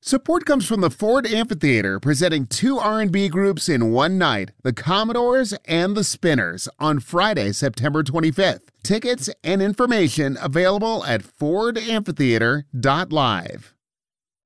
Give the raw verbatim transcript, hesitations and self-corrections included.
Support comes from the Ford Amphitheater, presenting two R and B groups in one night, the Commodores and the Spinners, on Friday, September twenty-fifth. Tickets and information available at ford amphitheater dot live.